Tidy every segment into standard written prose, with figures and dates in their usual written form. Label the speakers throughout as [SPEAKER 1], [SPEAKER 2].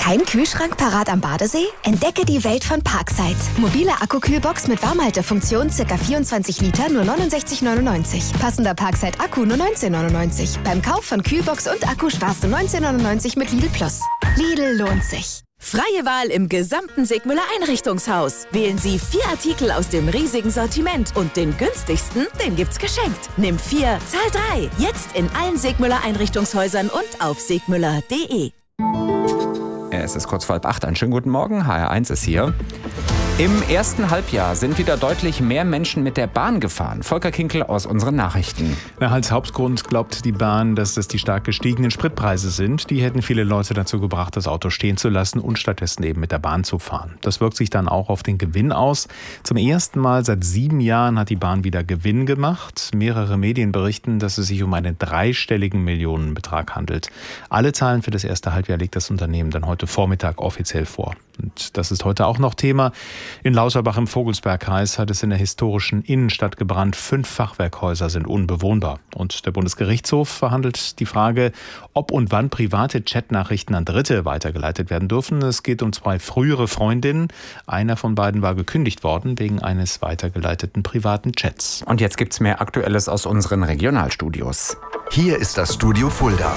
[SPEAKER 1] Kein Kühlschrank parat am Badesee? Entdecke die Welt von Parkside. Mobile Akkukühlbox mit Warmhaltefunktion, ca. 24 Liter, nur 69,99. Passender Parkside-Akku nur 19,99. Beim Kauf von Kühlbox und Akku sparst du 19,99 mit Lidl Plus. Lidl lohnt sich.
[SPEAKER 2] Freie Wahl im gesamten Sigmüller Einrichtungshaus. Wählen Sie 4 Artikel aus dem riesigen Sortiment und den günstigsten, den gibt's geschenkt. Nimm 4, zahl 3. Jetzt in allen Sigmüller Einrichtungshäusern und auf sigmüller.de.
[SPEAKER 3] Es ist kurz vor 7:30. Einen schönen guten Morgen. HR1 ist hier. Im ersten Halbjahr sind wieder deutlich mehr Menschen mit der Bahn gefahren. Volker Kinkel aus unseren Nachrichten.
[SPEAKER 4] Als Hauptgrund glaubt die Bahn, dass es die stark gestiegenen Spritpreise sind. Die hätten viele Leute dazu gebracht, das Auto stehen zu lassen und stattdessen eben mit der Bahn zu fahren. Das wirkt sich dann auch auf den Gewinn aus. Zum ersten Mal seit 7 Jahren hat die Bahn wieder Gewinn gemacht. Mehrere Medien berichten, dass es sich um einen dreistelligen Millionenbetrag handelt. Alle Zahlen für das erste Halbjahr legt das Unternehmen dann heute Vormittag offiziell vor. Und das ist heute auch noch Thema. In Lauterbach im Vogelsbergkreis hat es in der historischen Innenstadt gebrannt. 5 Fachwerkhäuser sind unbewohnbar. Und der Bundesgerichtshof verhandelt die Frage, ob und wann private Chatnachrichten an Dritte weitergeleitet werden dürfen. Es geht um 2 frühere Freundinnen. Einer von beiden war gekündigt worden wegen eines weitergeleiteten privaten Chats.
[SPEAKER 3] Und jetzt gibt's mehr Aktuelles aus unseren Regionalstudios.
[SPEAKER 5] Hier ist das Studio Fulda.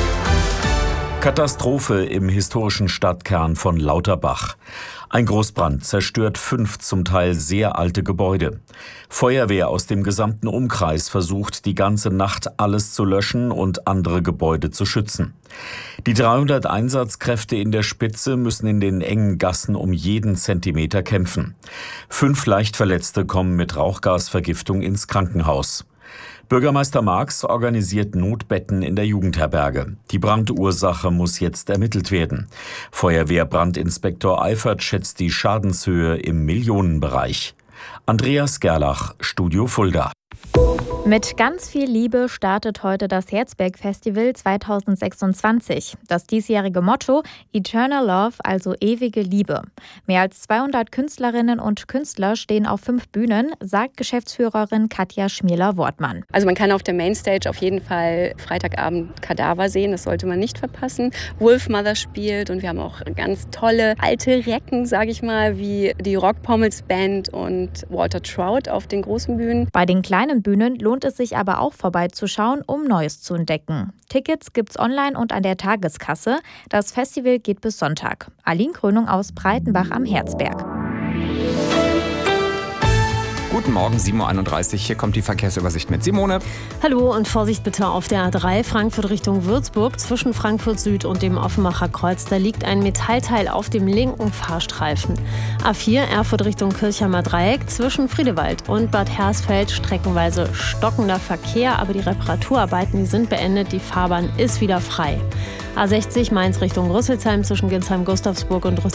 [SPEAKER 6] Katastrophe im historischen Stadtkern von Lauterbach. Ein Großbrand zerstört 5 zum Teil sehr alte Gebäude. Feuerwehr aus dem gesamten Umkreis versucht die ganze Nacht alles zu löschen und andere Gebäude zu schützen. Die 300 Einsatzkräfte in der Spitze müssen in den engen Gassen um jeden Zentimeter kämpfen. 5 Leichtverletzte kommen mit Rauchgasvergiftung ins Krankenhaus. Bürgermeister Marx organisiert Notbetten in der Jugendherberge. Die Brandursache muss jetzt ermittelt werden. Feuerwehrbrandinspektor Eifert schätzt die Schadenshöhe im Millionenbereich. Andreas Gerlach, Studio Fulda.
[SPEAKER 7] Mit ganz viel Liebe startet heute das Herzberg Festival 2026. Das diesjährige Motto Eternal Love, also ewige Liebe. Mehr als 200 Künstlerinnen und Künstler stehen auf 5 Bühnen, sagt Geschäftsführerin Katja Schmierler-Wortmann.
[SPEAKER 8] Also man kann auf der Mainstage auf jeden Fall Freitagabend Kadaver sehen, das sollte man nicht verpassen. Wolfmother spielt und wir haben auch ganz tolle alte Recken, sage ich mal, wie die Rockpommels Band und Walter Trout auf den großen Bühnen.
[SPEAKER 7] Bei den kleinen Bühnen lohnt es sich aber auch vorbeizuschauen, um Neues zu entdecken. Tickets gibt's online und an der Tageskasse. Das Festival geht bis Sonntag. Aline Krönung aus Breitenbach am Herzberg.
[SPEAKER 3] Guten Morgen, 7:31 Uhr. Hier kommt die Verkehrsübersicht mit Simone.
[SPEAKER 9] Hallo und Vorsicht bitte auf der A3 Frankfurt Richtung Würzburg. Zwischen Frankfurt Süd und dem Offenbacher Kreuz, da liegt ein Metallteil auf dem linken Fahrstreifen. A4 Erfurt Richtung Kirchheimer Dreieck. Zwischen Friedewald und Bad Hersfeld streckenweise stockender Verkehr, aber die Reparaturarbeiten, die sind beendet. Die Fahrbahn ist wieder frei. A60 Mainz Richtung Rüsselsheim zwischen Ginsheim-Gustavsburg und Rüsselsheim